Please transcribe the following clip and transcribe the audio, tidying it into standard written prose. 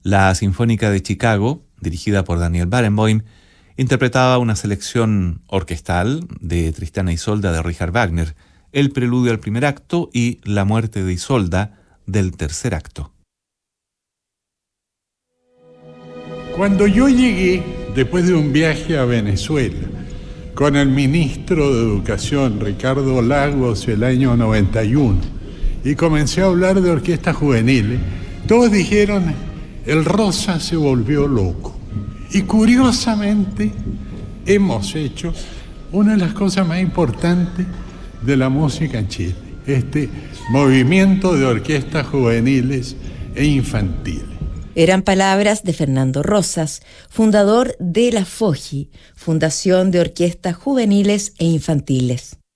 La Sinfónica de Chicago, dirigida por Daniel Barenboim, interpretaba una selección orquestal de Tristana e Isolda de Richard Wagner, el preludio al primer acto y La muerte de Isolda del tercer acto. Cuando yo llegué, después de un viaje a Venezuela, con el ministro de Educación, Ricardo Lagos, el año 91, y comencé a hablar de orquestas juveniles, todos dijeron, el Rosa se volvió loco. Y curiosamente, hemos hecho una de las cosas más importantes de la música en Chile, este movimiento de orquestas juveniles e infantiles. Eran palabras de Fernando Rosas, fundador de la FOJI, Fundación de Orquestas Juveniles e Infantiles.